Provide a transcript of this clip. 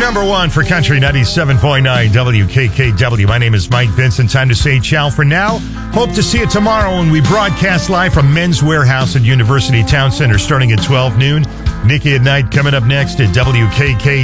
number one for Country 97.9 WKKW. My name is Mike Vincent. Time to say ciao for now. Hope to see you tomorrow when we broadcast live from Men's Warehouse at University Town Center starting at 12 noon. Nikki at Night coming up next at WKKW.